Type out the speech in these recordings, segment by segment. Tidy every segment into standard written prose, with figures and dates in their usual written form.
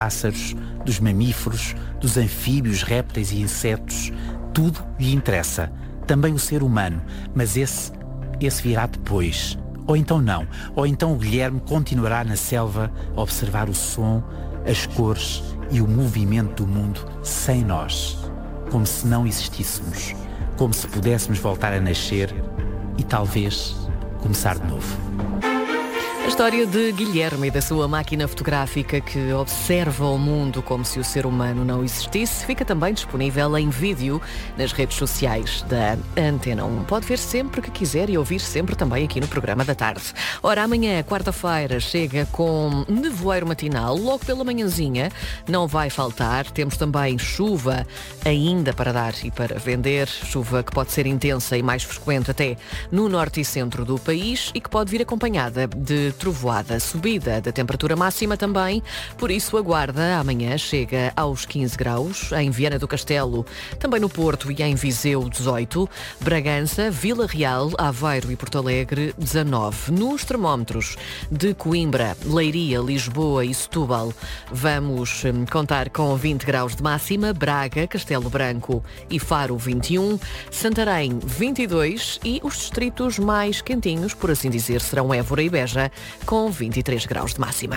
pássaros, dos mamíferos, dos anfíbios, répteis e insetos. Tudo lhe interessa. Também o ser humano. Mas esse virá depois. Ou então não. Ou então o Guilherme continuará na selva a observar o som, as cores e o movimento do mundo sem nós. Como se não existíssemos. Como se pudéssemos voltar a nascer e talvez começar de novo. A história de Guilherme e da sua máquina fotográfica que observa o mundo como se o ser humano não existisse fica também disponível em vídeo nas redes sociais da Antena 1. Pode ver sempre que quiser e ouvir sempre também aqui no programa da tarde. Ora, amanhã, quarta-feira, chega com nevoeiro matinal, logo pela manhãzinha, não vai faltar. Temos também chuva ainda para dar e para vender, chuva que pode ser intensa e mais frequente até no norte e centro do país e que pode vir acompanhada de trovoada, subida da temperatura máxima também, por isso a Guarda amanhã chega aos 15 graus, em Viana do Castelo, também no Porto e em Viseu 18, Bragança, Vila Real, Aveiro e Porto Alegre 19. Nos termómetros de Coimbra, Leiria, Lisboa e Setúbal vamos contar com 20 graus de máxima, Braga, Castelo Branco e Faro 21, Santarém 22 e os distritos mais quentinhos, por assim dizer, serão Évora e Beja, com 23 graus de máxima.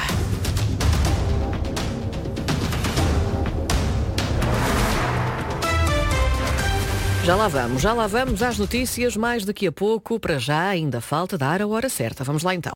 Já lá vamos às notícias, mais daqui a pouco. Para já ainda falta dar a hora certa. Vamos lá então.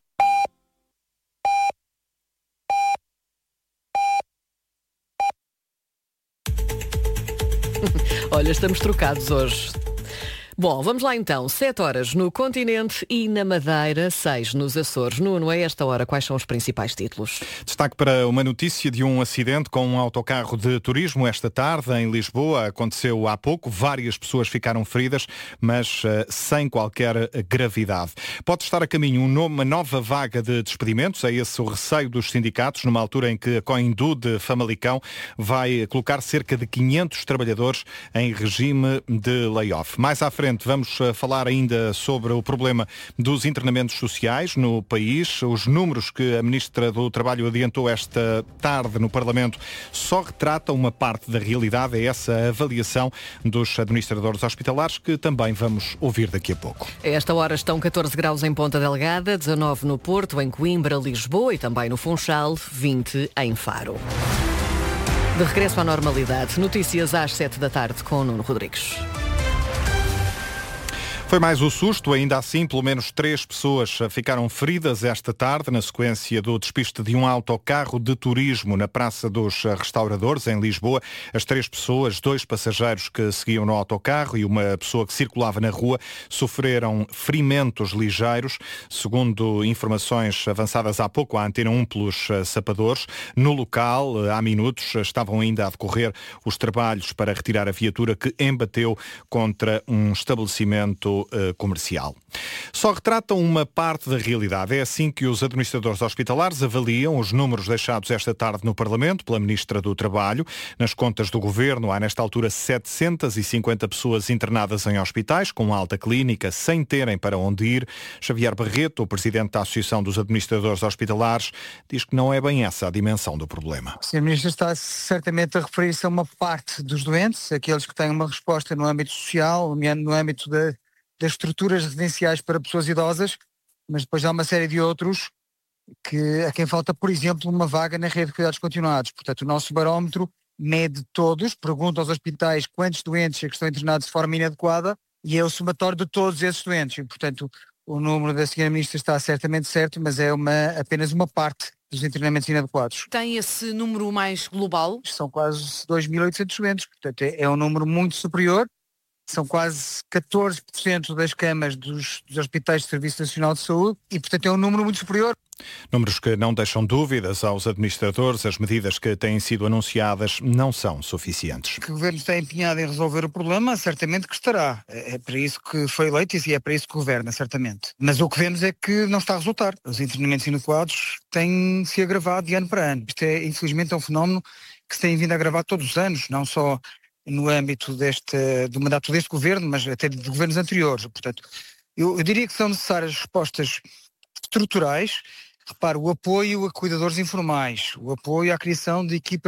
Olha, estamos trocados hoje. Bom, vamos lá então. 7 horas no continente e na Madeira, 6 nos Açores. Nuno, a esta hora, quais são os principais títulos? Destaque para uma notícia de um acidente com um autocarro de turismo esta tarde em Lisboa. Aconteceu há pouco, várias pessoas ficaram feridas, mas sem qualquer gravidade. Pode estar a caminho uma nova vaga de despedimentos, é esse o receio dos sindicatos, numa altura em que a Coindu de Famalicão vai colocar cerca de 500 trabalhadores em regime de layoff. Mais à frente, vamos falar ainda sobre o problema dos internamentos sociais no país. Os números que a Ministra do Trabalho adiantou esta tarde no Parlamento só retratam uma parte da realidade. É essa avaliação dos administradores hospitalares que também vamos ouvir daqui a pouco. A esta hora estão 14 graus em Ponta Delgada, 19 no Porto, em Coimbra, Lisboa e também no Funchal, 20 em Faro. De regresso à normalidade, notícias às 7 da tarde com Nuno Rodrigues. Foi mais o susto, ainda assim, pelo menos 3 pessoas ficaram feridas esta tarde na sequência do despiste de um autocarro de turismo na Praça dos Restauradores, em Lisboa. As 3 pessoas, 2 passageiros que seguiam no autocarro e uma pessoa que circulava na rua, sofreram ferimentos ligeiros, segundo informações avançadas há pouco à Antena 1 pelos sapadores. No local, há minutos, estavam ainda a decorrer os trabalhos para retirar a viatura que embateu contra um estabelecimento comercial. Só retratam uma parte da realidade. É assim que os administradores hospitalares avaliam os números deixados esta tarde no Parlamento pela Ministra do Trabalho. Nas contas do Governo há nesta altura 750 pessoas internadas em hospitais com alta clínica sem terem para onde ir. Xavier Barreto, o Presidente da Associação dos Administradores Hospitalares, diz que não é bem essa a dimensão do problema. Sim, a Ministra está certamente a referir-se a uma parte dos doentes, aqueles que têm uma resposta no âmbito social, no âmbito das estruturas residenciais para pessoas idosas, mas depois há uma série de outros a quem falta, por exemplo, uma vaga na rede de cuidados continuados. Portanto, o nosso barómetro mede todos, pergunta aos hospitais quantos doentes é que estão internados de forma inadequada e é o somatório de todos esses doentes. E, portanto, o número da senhora Ministra está certamente certo, mas é apenas uma parte dos internamentos inadequados. Tem esse número mais global? São quase 2.800 doentes, portanto é um número muito superior. São quase 14% das camas dos hospitais de Serviço Nacional de Saúde e, portanto, é um número muito superior. Números que não deixam dúvidas aos administradores. As medidas que têm sido anunciadas não são suficientes. Que o Governo está empenhado em resolver o problema, certamente que estará. É para isso que foi eleito e é para isso que governa, certamente. Mas o que vemos é que não está a resultar. Os internamentos inadequados têm se agravado de ano para ano. Isto é, infelizmente, um fenómeno que se tem vindo a agravar todos os anos, não só no âmbito do mandato deste governo, mas até de governos anteriores. Portanto, eu diria que são necessárias respostas estruturais Repare, o apoio a cuidadores informais, o apoio à criação de equipas